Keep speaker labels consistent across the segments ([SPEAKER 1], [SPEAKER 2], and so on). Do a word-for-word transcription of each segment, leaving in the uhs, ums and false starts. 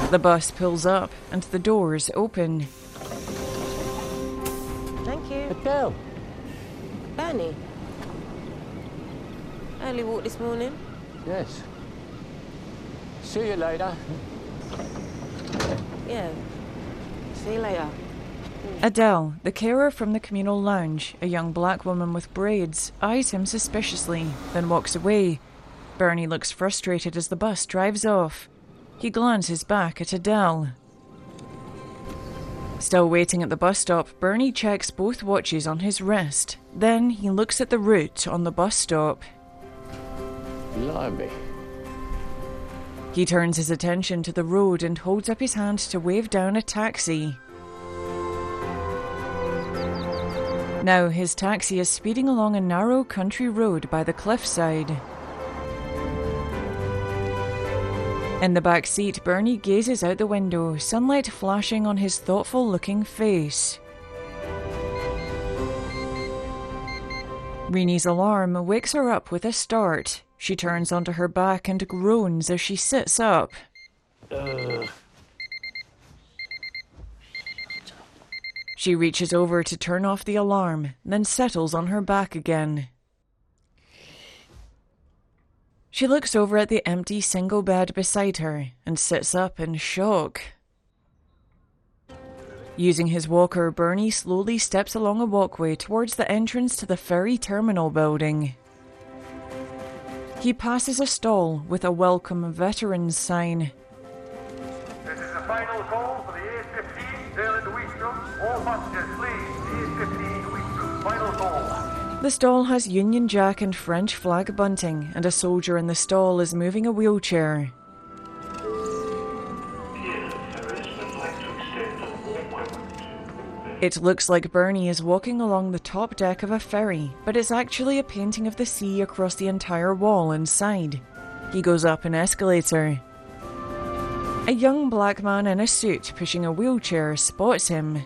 [SPEAKER 1] The bus pulls up and the doors open.
[SPEAKER 2] Thank you.
[SPEAKER 3] Adele.
[SPEAKER 2] Bernie. Early walk this morning.
[SPEAKER 3] Yes. See you later.
[SPEAKER 2] Yeah. See you later.
[SPEAKER 1] Adele, the carer from the communal lounge, a young black woman with braids, eyes him suspiciously, then walks away. Bernie looks frustrated as the bus drives off. He glances back at Adele. Still waiting at the bus stop, Bernie checks both watches on his wrist. Then he looks at the route on the bus stop.
[SPEAKER 3] Blimey.
[SPEAKER 1] He turns his attention to the road and holds up his hand to wave down a taxi. Now his taxi is speeding along a narrow country road by the cliffside. In the back seat, Bernie gazes out the window, sunlight flashing on his thoughtful-looking face. Reenie's alarm wakes her up with a start. She turns onto her back and groans as she sits up.
[SPEAKER 3] Ugh.
[SPEAKER 1] She reaches over to turn off the alarm, then settles on her back again. She looks over at the empty single bed beside her and sits up in shock. Using his walker, Bernie slowly steps along a walkway towards the entrance to the ferry terminal building. He passes a stall with a welcome veterans sign.
[SPEAKER 4] This is the final call for the A fifteen sailing to Weestrom. All passengers, please. The A fifteen to Weestrom. Final call.
[SPEAKER 1] The stall has Union Jack and French flag bunting, and a soldier in the stall is moving a wheelchair. It looks like Bernie is walking along the top deck of a ferry, but it's actually a painting of the sea across the entire wall inside. He goes up an escalator. A young black man in a suit pushing a wheelchair spots him.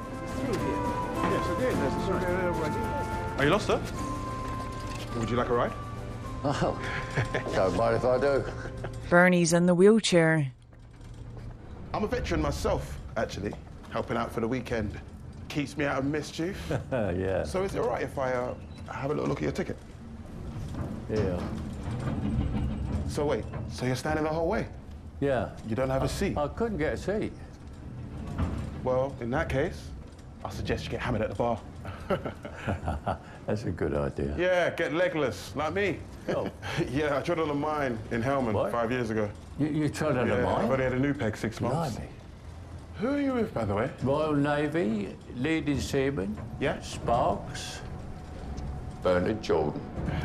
[SPEAKER 5] Are you lost, sir? Would you like a ride?
[SPEAKER 3] Oh, don't mind if I do.
[SPEAKER 1] Bernie's in the wheelchair.
[SPEAKER 5] I'm a veteran myself, actually. Helping out for the weekend. Keeps me out of mischief.
[SPEAKER 3] Yeah.
[SPEAKER 5] So is it all right if I uh, have a little look at your ticket?
[SPEAKER 3] Yeah.
[SPEAKER 5] So wait, so you're standing the whole way?
[SPEAKER 3] Yeah.
[SPEAKER 5] You don't have a seat?
[SPEAKER 3] I couldn't get a seat.
[SPEAKER 5] Well, in that case, I suggest you get hammered at the bar.
[SPEAKER 3] That's a good idea.
[SPEAKER 5] Yeah, get legless, like me.
[SPEAKER 3] Oh.
[SPEAKER 5] Yeah, I tried on a mine in Helmand
[SPEAKER 3] What?
[SPEAKER 5] five years ago.
[SPEAKER 3] You, you tried on
[SPEAKER 5] Yeah,
[SPEAKER 3] a
[SPEAKER 5] I've
[SPEAKER 3] mine?
[SPEAKER 5] only had a new peg six months.
[SPEAKER 3] Blimey.
[SPEAKER 5] Who are you with, by the way?
[SPEAKER 3] Royal Navy, leading seaman.
[SPEAKER 5] Yeah?
[SPEAKER 3] Sparks. Bernard Jordan.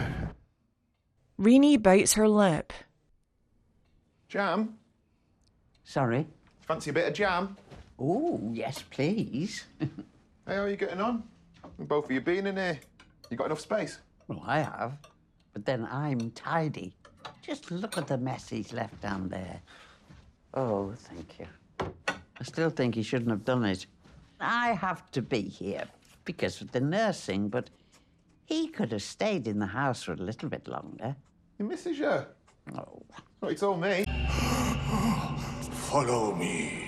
[SPEAKER 1] Reenie bites her lip.
[SPEAKER 6] Jam?
[SPEAKER 7] Sorry?
[SPEAKER 6] Fancy a bit of jam?
[SPEAKER 7] Oh, yes, please.
[SPEAKER 6] Hey, how are you getting on? Both of you been in here. You got enough space?
[SPEAKER 7] Well, I have, but then I'm tidy. Just look at the mess he's left down there. Oh, thank you. I still think he shouldn't have done it. I have to be here because of the nursing, but he could have stayed in the house for a little bit longer.
[SPEAKER 6] He misses you.
[SPEAKER 7] Oh.
[SPEAKER 6] Well, he told me.
[SPEAKER 8] Follow me.